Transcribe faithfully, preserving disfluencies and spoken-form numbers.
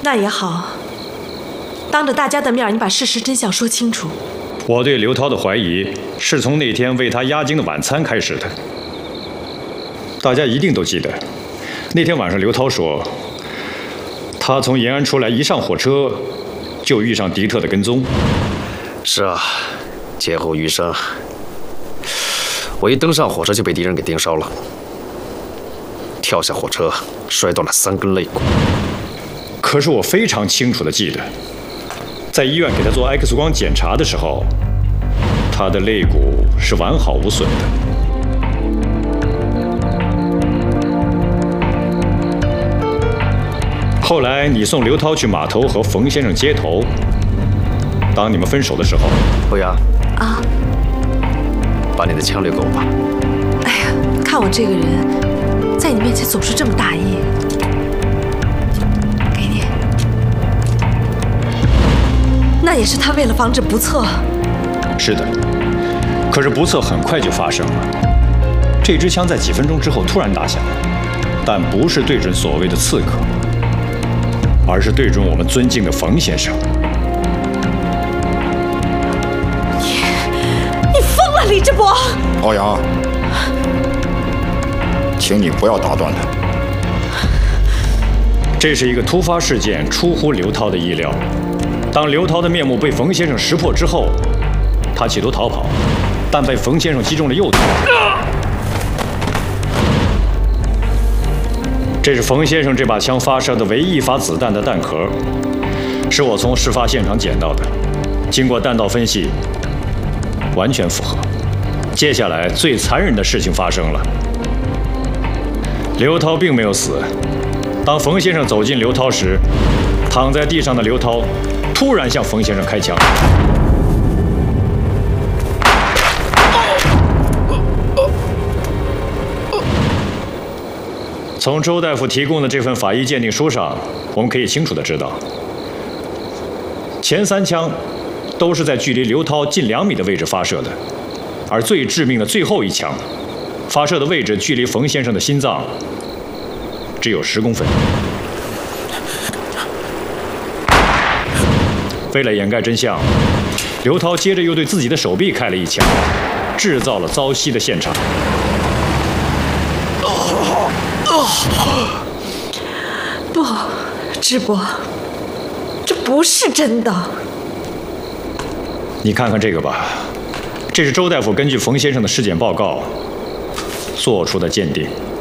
那也好，当着大家的面，你把事实真相说清楚。 我对刘涛的怀疑是从那天为他押金的晚餐开始的。大家一定都记得，那天晚上刘涛说，他从延安出来，一上火车就遇上迪特的跟踪。 是啊，劫后余生。我一登上火车就被敌人给盯梢了，跳下火车摔断了三根肋骨。 可是我非常清楚地记得，在医院给他做 X 光检查的时候，他的肋骨是完好无损的。后来你送刘涛去码头和冯先生接头，当你们分手的时候， 欧阳啊， 把你的枪留给我吧。 哎呀，看我这个人，在你面前总是这么大意。给你。那也是他为了防止不测。 是的，可是不测很快就发生了。这支枪在几分钟之后突然打响，但不是对准所谓的刺客，而是对准我们尊敬的冯先生。 你，你疯了，李志博！ 欧阳，请你不要打断他。 这是一个突发事件，出乎刘涛的意料。当刘涛的面目被冯先生识破之后，他企图逃跑，但被冯先生击中了右腿。这是冯先生这把枪发射的唯一一发子弹的弹壳，是我从事发现场捡到的。经过弹道分析，完全符合。接下来最残忍的事情发生了，刘涛并没有死。当冯先生走近刘涛时，躺在地上的刘涛突然向冯先生开枪。从周大夫提供的这份法医鉴定书上，我们可以清楚地知道，前三枪都是在距离刘涛近两米的位置发射的，而最致命的最后一枪，发射的位置距离冯先生的心脏只有十公分。为了掩盖真相，刘涛接着又对自己的手臂开了一枪，制造了遭袭的现场。 不，智博，这不是真的。 你看看这个吧，这是周大夫根据冯先生的尸检报告做出的鉴定。